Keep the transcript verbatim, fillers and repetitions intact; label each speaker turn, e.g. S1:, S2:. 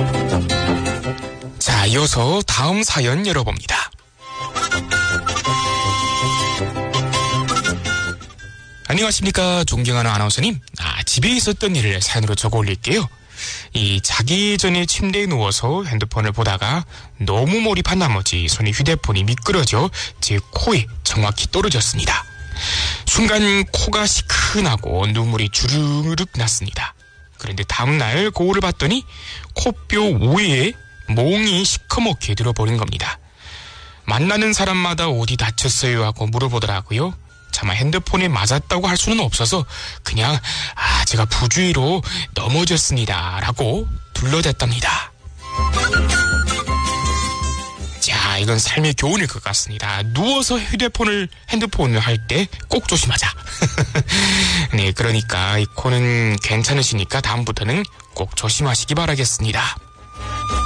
S1: 자, 이어서 다음 사연 열어봅니다. 안녕하십니까, 존경하는 아나운서님. 아, 집에 있었던 일을 사연으로 적어 올릴게요. 이 자기 전에 침대에 누워서 핸드폰을 보다가 너무 몰입한 나머지 손에 휴대폰이 미끄러져 제 코에 정확히 떨어졌습니다. 순간 코가 시큰하고 눈물이 주르륵 났습니다. 그런데 다음날 거울을 봤더니 코뼈 위에 몽이 시커멓게 들어버린 겁니다. 만나는 사람마다 어디 다쳤어요 하고 물어보더라고요. 차마 핸드폰에 맞았다고 할 수는 없어서 그냥 아 제가 부주의로 넘어졌습니다 라고 둘러댔답니다. 자, 이건 삶의 교훈일 것 같습니다. 누워서 휴대폰을 핸드폰을 할 때 꼭 조심하자. 네, 그러니까 이 코는 괜찮으시니까 다음부터는 꼭 조심하시기 바라겠습니다.